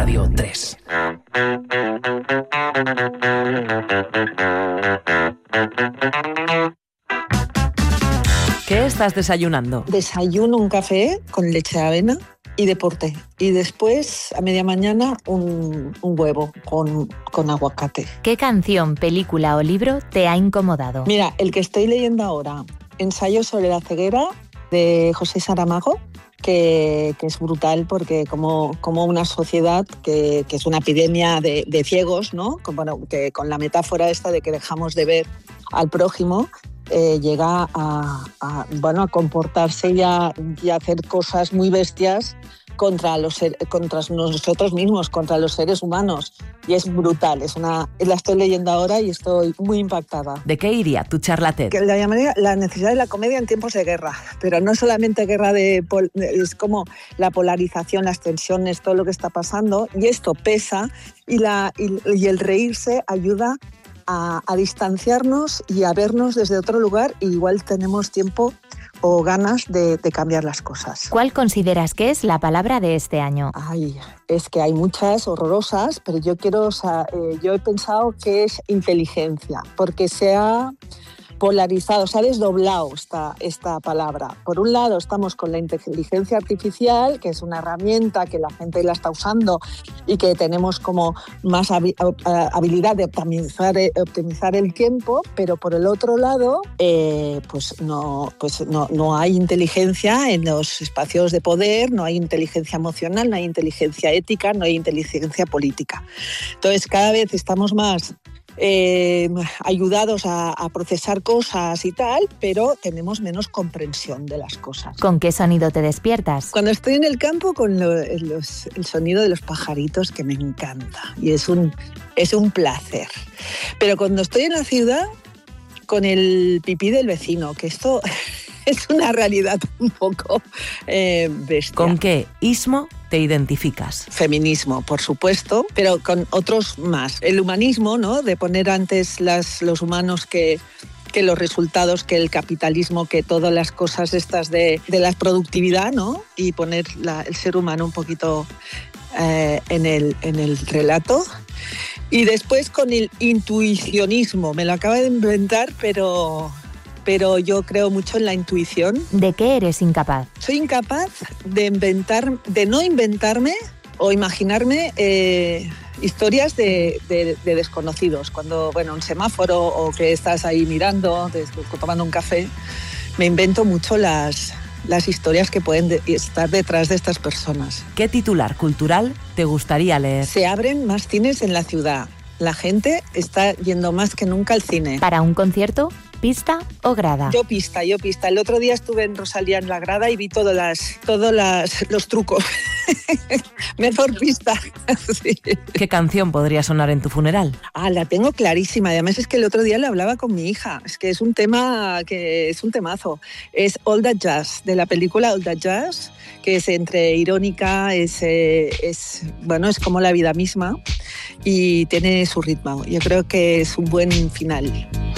Radio 3. ¿Qué estás desayunando? Desayuno un café con leche de avena y deporte. Y después, a media mañana, un huevo con aguacate. ¿Qué canción, película o libro te ha incomodado? Mira, el que estoy leyendo ahora, Ensayo sobre la ceguera, de José Saramago, que es brutal porque como una sociedad que es una epidemia de ciegos, ¿no? Que con la metáfora esta de que dejamos de ver al prójimo, llega a comportarse y a hacer cosas muy bestias contra nosotros mismos, contra los seres humanos. Y es brutal. La estoy leyendo ahora y estoy muy impactada. ¿De qué iría tu charla TED? Que la llamaría la necesidad de la comedia en tiempos de guerra. Pero no solamente guerra es como la polarización, las tensiones, todo lo que está pasando. Y esto pesa y el reírse ayuda a distanciarnos y a vernos desde otro lugar, y igual tenemos tiempo o ganas de cambiar las cosas. ¿Cuál consideras que es la palabra de este año? Es que hay muchas horrorosas, pero yo he pensado que es inteligencia, porque se ha polarizado, se ha desdoblado esta palabra. Por un lado estamos con la inteligencia artificial, que es una herramienta que la gente la está usando y que tenemos como más habilidad de optimizar el tiempo, pero por el otro lado no hay inteligencia en los espacios de poder, no hay inteligencia emocional, no hay inteligencia ética, no hay inteligencia política. Entonces cada vez estamos más ayudados a procesar cosas y tal, pero tenemos menos comprensión de las cosas. ¿Con qué sonido te despiertas? Cuando estoy en el campo, con el sonido de los pajaritos, que me encanta, y es un placer. Pero cuando estoy en la ciudad, con el pipí del vecino, que esto es una realidad un poco bestia. ¿Con qué ismo te identificas? Feminismo, por supuesto, pero con otros más. El humanismo, ¿no? De poner antes los humanos que los resultados, que el capitalismo, que todas las cosas estas de la productividad, ¿no? Y poner el ser humano un poquito en el relato. Y después con el intuicionismo. Me lo acabo de inventar, pero yo creo mucho en la intuición. ¿De qué eres incapaz? Soy incapaz de no inventarme o imaginarme historias de desconocidos. Cuando, un semáforo o que estás ahí mirando, tomando un café, me invento mucho las historias que pueden estar detrás de estas personas. ¿Qué titular cultural te gustaría leer? Se abren más cines en la ciudad. La gente está yendo más que nunca al cine. ¿Para un concierto? ¿Pista o grada? Yo pista. El otro día estuve en Rosalía en la grada y vi todos los trucos. Mejor pista. Sí. ¿Qué canción podría sonar en tu funeral? La tengo clarísima. Además es que el otro día le hablaba con mi hija. Es que es un tema que es un temazo. Es All That Jazz, de la película All That Jazz, que es entre irónica, es como la vida misma y tiene su ritmo. Yo creo que es un buen final.